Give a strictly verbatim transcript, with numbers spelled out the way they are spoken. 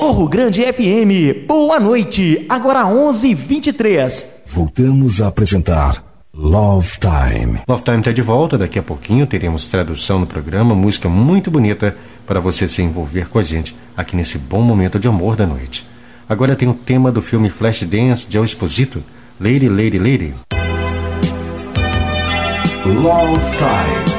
Morro Grande F M, boa noite, agora onze e vinte e três. Voltamos a apresentar Love Time. Love Time está de volta, daqui a pouquinho teremos tradução no programa, música muito bonita para você se envolver com a gente aqui nesse bom momento de amor da noite. Agora tem o tema do filme Flashdance de El Esposito, Lady, Lady, Lady. Love Time.